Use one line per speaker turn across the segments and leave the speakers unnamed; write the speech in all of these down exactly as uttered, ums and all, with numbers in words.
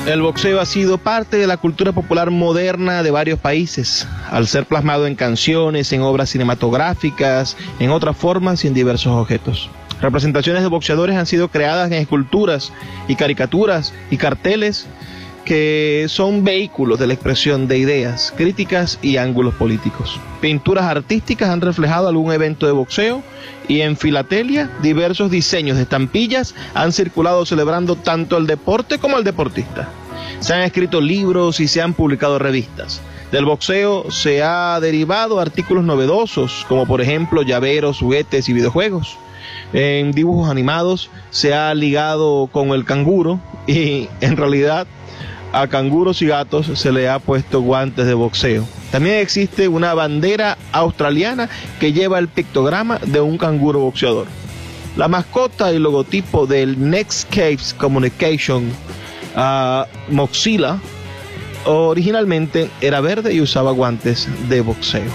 El boxeo ha sido parte de la cultura popular moderna de varios países, al ser plasmado en canciones, en obras cinematográficas, en otras formas y en diversos objetos. Representaciones de boxeadores han sido creadas en esculturas y caricaturas y carteles que son vehículos de la expresión de ideas, críticas y ángulos políticos. Pinturas artísticas han reflejado algún evento de boxeo y en filatelia diversos diseños de estampillas han circulado celebrando tanto el deporte como al deportista. Se han escrito libros y se han publicado revistas. Del boxeo se ha derivado artículos novedosos, como por ejemplo llaveros, juguetes y videojuegos. En dibujos animados se ha ligado con el canguro y en realidad a canguros y gatos se le ha puesto guantes de boxeo. También existe una bandera australiana que lleva el pictograma de un canguro boxeador. La mascota y logotipo del Netscape Communication uh, Mozilla originalmente era verde y usaba guantes de boxeo.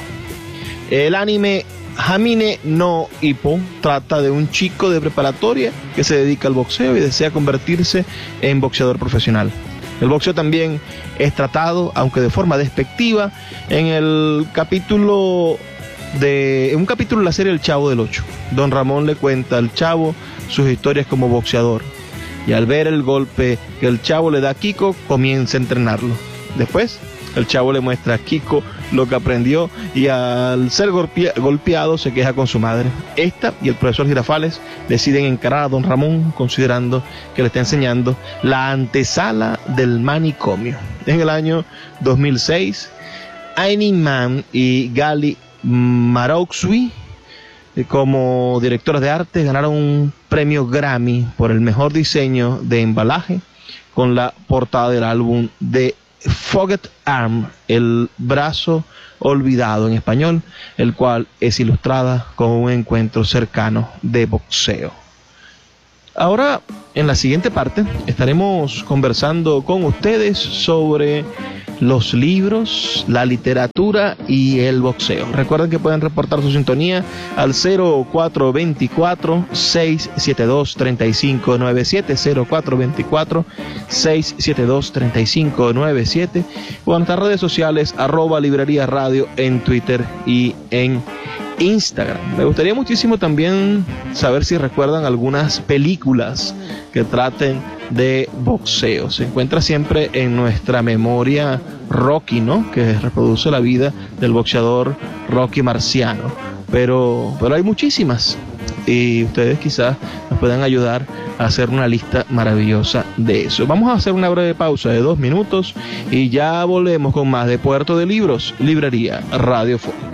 El anime Hamine no Ippo trata de un chico de preparatoria que se dedica al boxeo y desea convertirse en boxeador profesional. El boxeo también es tratado, aunque de forma despectiva, en el capítulo de en un capítulo de la serie El Chavo del Ocho. Don Ramón le cuenta al Chavo sus historias como boxeador y al ver el golpe que el Chavo le da a Kiko, comienza a entrenarlo. Después, el Chavo le muestra a Kiko lo que aprendió y al ser golpea, golpeado se queja con su madre. Esta y el profesor Girafales deciden encarar a Don Ramón considerando que le está enseñando la antesala del manicomio. En el año dos mil seis, Aini Mann y Gali Marousui como directoras de arte ganaron un premio Grammy por el mejor diseño de embalaje con la portada del álbum de Forgotten Arm, el brazo olvidado en español, el cual es ilustrada con un encuentro cercano de boxeo. Ahora, en la siguiente parte, estaremos conversando con ustedes sobre los libros, la literatura y el boxeo. Recuerden que pueden reportar su sintonía al cero cuatro dos cuatro, seis siete dos, tres cinco nueve siete, cero cuatro dos cuatro, seis siete dos, tres cinco nueve siete o en nuestras redes sociales arroba librería radio en Twitter y en Instagram. Me gustaría muchísimo también saber si recuerdan algunas películas que traten de boxeo. Se encuentra siempre en nuestra memoria Rocky, ¿no? Que reproduce la vida del boxeador Rocky Marciano. Pero, pero hay muchísimas y ustedes quizás nos puedan ayudar a hacer una lista maravillosa de eso. Vamos a hacer una breve pausa de dos minutos y ya volvemos con más de Puerto de Libros, Librería Radiofónica.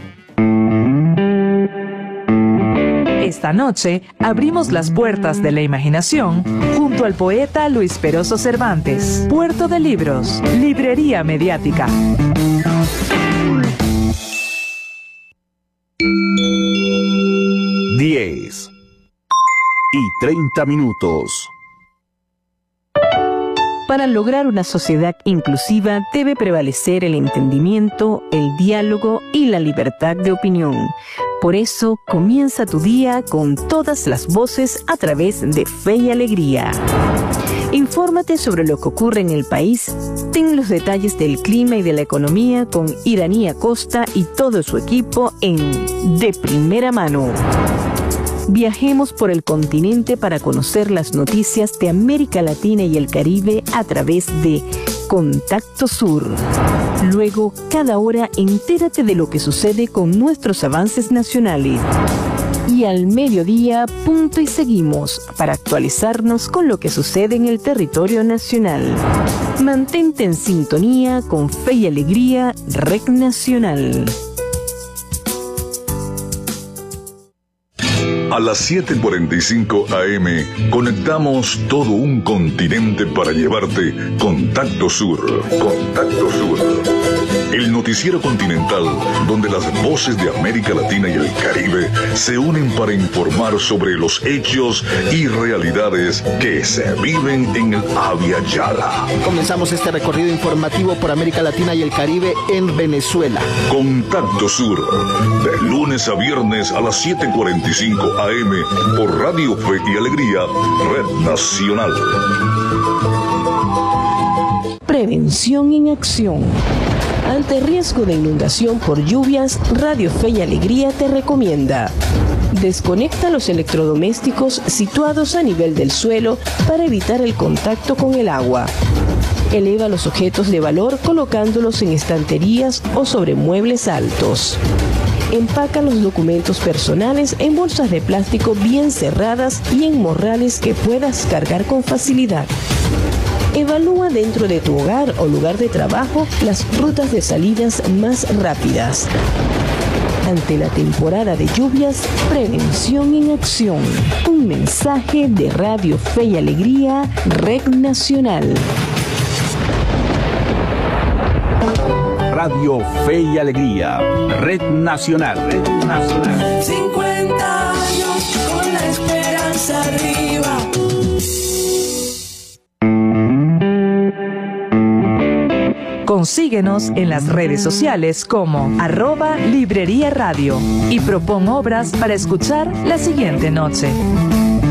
Esta noche abrimos las puertas de la imaginación junto al poeta Luis Peroso Cervantes. Puerto de Libros, Librería Mediática.
diez y treinta minutos.
Para lograr una sociedad inclusiva debe prevalecer el entendimiento, el diálogo y la libertad de opinión. Por eso, comienza tu día con todas las voces a través de Fe y Alegría. Infórmate sobre lo que ocurre en el país, ten los detalles del clima y de la economía con Iraní Acosta y todo su equipo en De Primera Mano. Viajemos por el continente para conocer las noticias de América Latina y el Caribe a través de Contacto Sur. Luego, cada hora, entérate de lo que sucede con nuestros avances nacionales. Y al mediodía, punto y seguimos para actualizarnos con lo que sucede en el territorio nacional. Mantente en sintonía con Fe y Alegría, Red Nacional.
A las siete cuarenta y cinco a eme conectamos todo un continente para llevarte Contacto Sur. Contacto Sur. El noticiero continental donde las voces de América Latina y el Caribe se unen para informar sobre los hechos y realidades que se viven en el Abya Yala.
Comenzamos este recorrido informativo por América Latina y el Caribe en Venezuela.
Contacto Sur, de lunes a viernes a las siete cuarenta y cinco a eme por Radio Fe y Alegría, Red Nacional.
Prevención en acción. Ante riesgo de inundación por lluvias, Radio Fe y Alegría te recomienda: desconecta los electrodomésticos situados a nivel del suelo para evitar el contacto con el agua. Eleva los objetos de valor colocándolos en estanterías o sobre muebles altos. Empaca los documentos personales en bolsas de plástico bien cerradas y en morrales que puedas cargar con facilidad. Evalúa dentro de tu hogar o lugar de trabajo las rutas de salidas más rápidas. Ante la temporada de lluvias, prevención en acción. Un mensaje de Radio Fe y Alegría, Red Nacional.
Radio Fe y Alegría, Red Nacional. Red Nacional.
cincuenta años con la esperanza arriba.
Consíguenos en las redes sociales como arroba Librería Radio y propon obras para escuchar la siguiente noche.